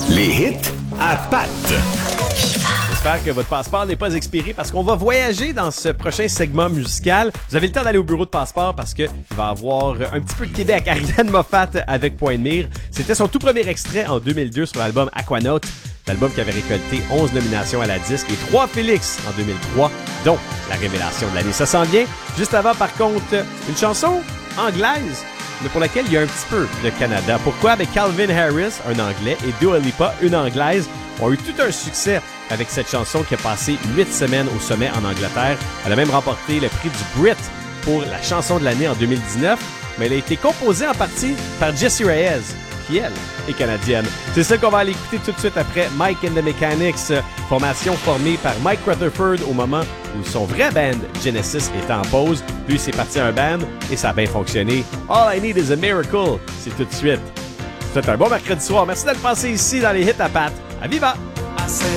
Les hits à Pat. J'espère que votre passeport n'est pas expiré parce qu'on va voyager dans ce prochain segment musical. Vous avez le temps d'aller au bureau de passeport parce qu'il va y avoir un petit peu de Québec. Ariane Moffat avec Point de mire. C'était son tout premier extrait en 2002 sur l'album Aquanaut. L'album qui avait récolté 11 nominations à la disque et 3 Félix en 2003, dont la révélation de l'année. Ça s'en vient. Juste avant, par contre, une chanson anglaise, mais pour laquelle il y a un petit peu de Canada. Pourquoi? Avec Calvin Harris, un Anglais, et Dua Lipa, une Anglaise, ont eu tout un succès avec cette chanson qui a passé 8 semaines au sommet en Angleterre. Elle a même remporté le prix du Brit pour la chanson de l'année en 2019, mais elle a été composée en partie par Jessie Reyez, qui, elle, est canadienne. C'est ça qu'on va aller écouter tout de suite après Mike and the Mechanics, formation formée par Mike Rutherford au moment où son vrai band, Genesis, était en pause. Lui, c'est parti un band et ça a bien fonctionné. All I Need is a Miracle, c'est tout de suite. C'est un bon mercredi soir. Merci de le passer ici dans les hits à Pat. À Viva!